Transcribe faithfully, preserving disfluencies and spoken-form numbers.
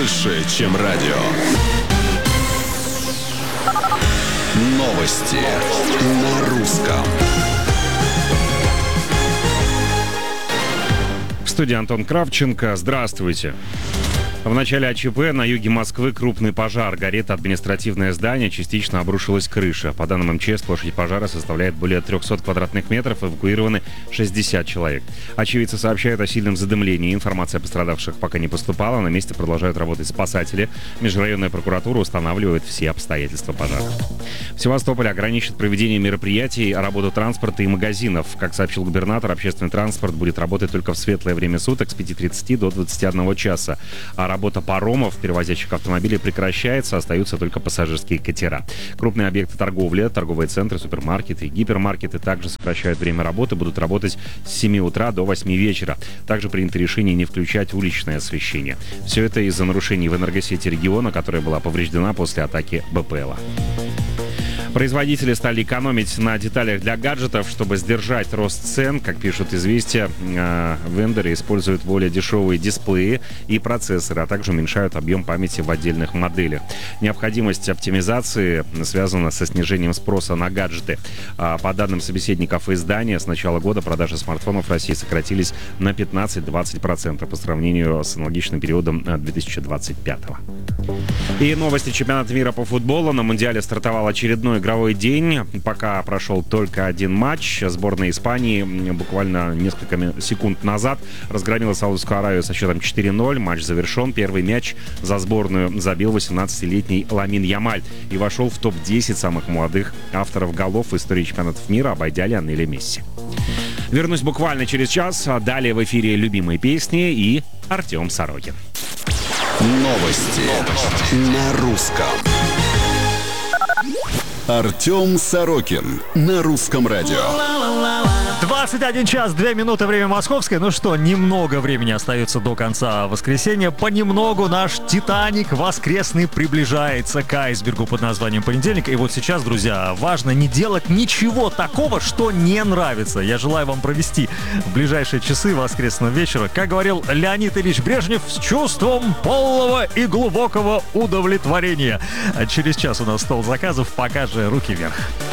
больше, чем радио. Новости на русском. В студии Антон Кравченко. Здравствуйте. В начале АЧП на юге Москвы крупный пожар. Горит административное здание, частично обрушилась крыша. По данным МЧС, площадь пожара составляет более триста квадратных метров, эвакуированы шестьдесят человек. Очевидцы сообщают о сильном задымлении. Информация о пострадавших пока не поступала. На месте продолжают работать спасатели. Межрайонная прокуратура устанавливает все обстоятельства пожара. В Севастополе ограничат проведение мероприятий, работу транспорта и магазинов. Как сообщил губернатор, общественный транспорт будет работать только в светлое время суток с пяти тридцати до двадцати одного часа. А работа паромов, перевозящих автомобилей, прекращается, остаются только пассажирские катера. Крупные объекты торговли, торговые центры, супермаркеты и гипермаркеты также сокращают время работы, будут работать с семи утра до восьми вечера. Также принято решение не включать уличное освещение. Все это из-за нарушений в энергосети региона, которая была повреждена после атаки БПЛА. Производители стали экономить на деталях для гаджетов, чтобы сдержать рост цен. Как пишут «Известия», э, вендоры используют более дешевые дисплеи и процессоры, а также уменьшают объем памяти в отдельных моделях. Необходимость оптимизации связана со снижением спроса на гаджеты. А по данным собеседников издания, с начала года продажи смартфонов в России сократились на пятнадцать-двадцать процентов по сравнению с аналогичным периодом две тысячи двадцать пятого. И новости чемпионата мира по футболу. На Мундиале стартовал очередной игровой день. Пока прошел только один матч. Сборная Испании буквально несколько секунд назад разгромила Саудовскую Аравию со счетом четыре ноль. Матч завершен. Первый мяч за сборную забил восемнадцатилетний Ламин Ямаль и вошел в топ десять самых молодых авторов голов в истории чемпионатов мира, обойдя Лионеля Месси. Вернусь буквально через час. Далее в эфире любимые песни и Артем Сорокин. Новости, Новости. На русском. Артем Сорокин на русском радио. двадцать один час, две минуты, время московское. Ну что, немного времени остается до конца воскресенья. Понемногу наш «Титаник» воскресный приближается к айсбергу под названием понедельник. И вот сейчас, друзья, важно не делать ничего такого, что не нравится. Я желаю вам провести в ближайшие часы воскресного вечера, как говорил Леонид Ильич Брежнев, с чувством полного и глубокого удовлетворения. Через час у нас стол заказов. Пока же руки вверх.